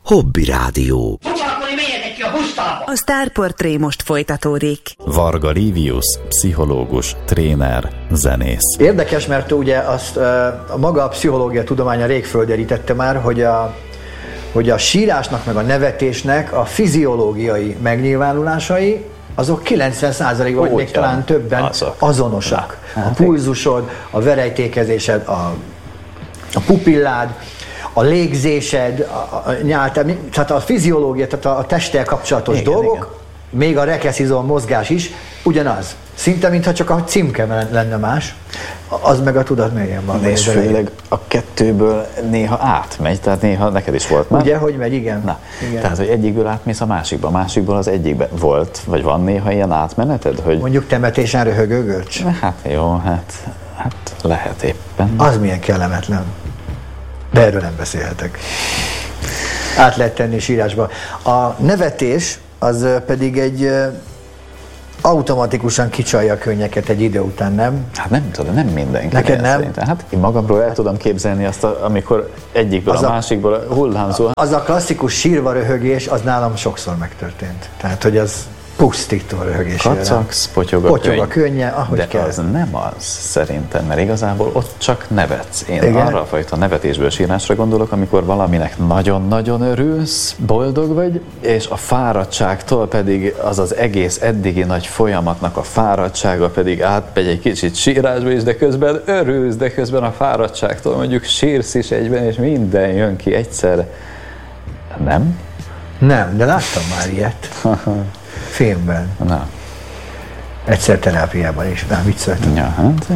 Hobby Rádió. A Sztárportré most folytatódik. Varga Livius, pszichológus, tréner, zenész. Érdekes, mert ugye azt a maga a pszichológia tudománya rég földerítette már, hogy a sírásnak meg a nevetésnek a fiziológiai megnyilvánulásai azok 90%-ban, vagy még talán többen azonosak. A pulzusod, a verejtékezésed, a pupillád, a légzésed, a nyáltad, tehát a fiziológia, tehát a testtel kapcsolatos dolgok, még a rekeszizom mozgás is ugyanaz. Szinte, mintha csak a címke lenne más, az meg a tudat mélyén van. És főleg a kettőből néha átmegy, tehát néha neked is volt már. Ugye, hogy megy, igen. Na, igen. Tehát, hogy egyikből átmész a másikból az egyikbe. Volt, vagy van néha ilyen átmeneted? Hogy... Mondjuk temetésen röhögő görcs? Hát jó, hát lehet éppen. Az milyen kellemetlen. De erről nem beszélhetek. Át lehet tenni sírásba. A nevetés az pedig egy automatikusan kicsalja a könnyeket egy idő után, nem? Hát nem tudom, nem mindenki. Neked nem? Szerintem. Hát én magamról el tudom képzelni azt, amikor egyikből a másikból hullámzó. Az a klasszikus sírva röhögés, az nálam sokszor megtörtént. Tehát, hogy az pusztító röhögés. Kacagsz, potyog a könnye, ahogy de kell. az nem az, szerintem, mert igazából ott csak nevetsz. Én arra a fajta nevetésből sírásra gondolok, amikor valaminek nagyon-nagyon örülsz, boldog vagy, és a fáradtságtól pedig az egész eddigi nagy folyamatnak a fáradtsága pedig átmegy egy kicsit sírásba is, de közben örülsz, de közben a fáradtságtól mondjuk sírsz is egyben, és minden jön ki egyszerre. Nem? Nem, de láttam már ilyet. Filmben. Na. Egyszer terápiában is. Na, vicceltem. Ja, hát.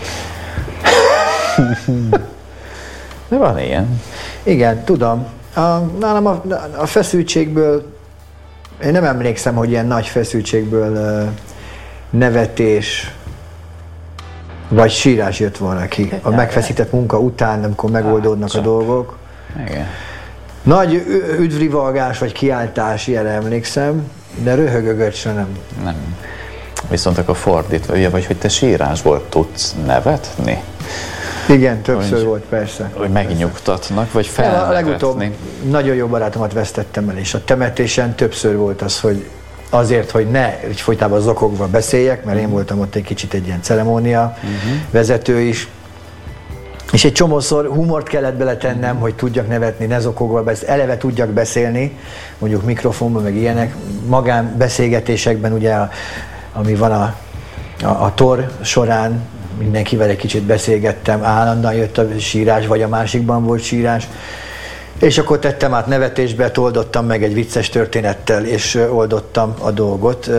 De van ilyen. Igen, tudom. Nálam a feszültségből, én nem emlékszem, hogy ilyen nagy feszültségből nevetés vagy sírás jött volna ki. A megfeszített munka után, amikor megoldódnak a dolgok. Igen. Nagy üdvrivalgás vagy kiáltás, ilyen emlékszem, de röhögögöcsre nem. Nem. Viszont akkor fordítva, vagy hogy te sírásból tudsz nevetni? Igen, többször volt, persze. Hogy megnyugtatnak, vagy felnevetni? A legutóbb nagyon jó barátomat vesztettem el, és a temetésen többször volt az, hogy azért, hogy ne így folytában zokogva beszéljek, mert én voltam ott egy kicsit egy ilyen ceremónia vezető is, és egy csomószor humort kellett beletennem, hogy tudjak nevetni, ne zokogva, eleve tudjak beszélni, mondjuk mikrofonban, meg ilyenek. Magánbeszélgetésekben ugye, ami van a tor során, mindenkivel egy kicsit beszélgettem, állandóan jött a sírás, vagy a másikban volt sírás, és akkor tettem át nevetésbe, oldottam meg egy vicces történettel, és oldottam a dolgot.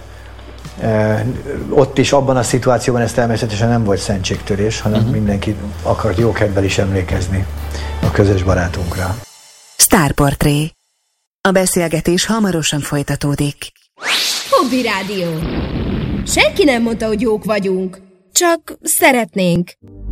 Ott is, abban a szituációban ez természetesen nem volt szentségtörés, hanem mindenki akart jókedvel is emlékezni a közös barátunkra. Sztárportré. A beszélgetés hamarosan folytatódik. Hobby Rádió. Senki nem mondta, hogy jók vagyunk. Csak szeretnénk.